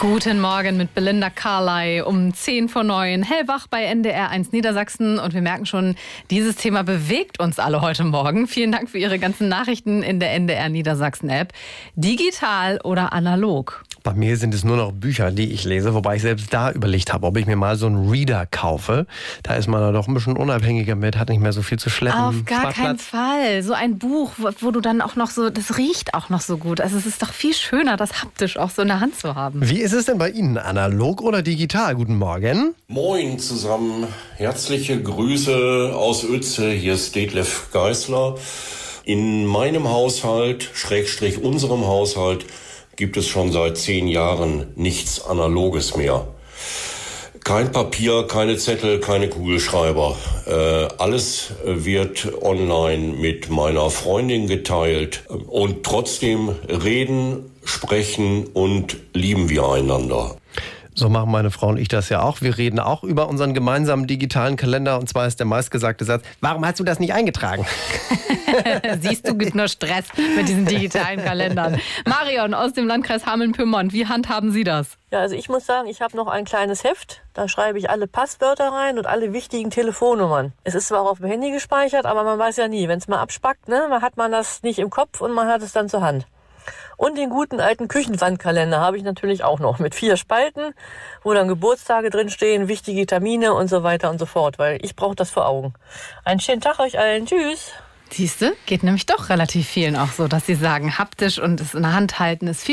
Guten Morgen mit Belinda Carley um 10:09, hellwach bei NDR 1 Niedersachsen. Und wir merken schon, dieses Thema bewegt uns alle heute Morgen. Vielen Dank für Ihre ganzen Nachrichten in der NDR Niedersachsen-App. Digital oder analog? Bei mir sind es nur noch Bücher, die ich lese, wobei ich selbst da überlegt habe, ob ich mir mal so einen Reader kaufe. Da ist man dann doch ein bisschen unabhängiger mit, hat nicht mehr so viel zu schleppen. Auf gar keinen Fall. So ein Buch, wo du dann auch noch so, das riecht auch noch so gut. Also es ist doch viel schöner, das haptisch auch so in der Hand zu haben. Wie ist es denn bei Ihnen, analog oder digital? Guten Morgen. Moin zusammen, herzliche Grüße aus Uetze, hier ist Detlef Geisler. In meinem Haushalt, / unserem Haushalt, gibt es schon seit 10 Jahren nichts Analoges mehr. Kein Papier, keine Zettel, keine Kugelschreiber. Alles wird online mit meiner Freundin geteilt. Und trotzdem reden, sprechen und lieben wir einander. So machen meine Frau und ich das ja auch. Wir reden auch über unseren gemeinsamen digitalen Kalender. Und zwar ist der meistgesagte Satz: Warum hast du das nicht eingetragen? Siehst du, gibt nur Stress mit diesen digitalen Kalendern. Marion aus dem Landkreis Hameln-Pyrmont, wie handhaben Sie das? Ja, also ich muss sagen, ich habe noch ein kleines Heft. Da schreibe ich alle Passwörter rein und alle wichtigen Telefonnummern. Es ist zwar auch auf dem Handy gespeichert, aber man weiß ja nie, wenn es mal abspackt, ne, hat man das nicht im Kopf und man hat es dann zur Hand. Und den guten alten Küchenwandkalender habe ich natürlich auch noch mit 4 Spalten, wo dann Geburtstage drinstehen, wichtige Termine und so weiter und so fort, weil ich brauche das vor Augen. Einen schönen Tag euch allen. Tschüss. Siehste, geht nämlich doch relativ vielen auch so, dass sie sagen, haptisch und es in der Hand halten ist viel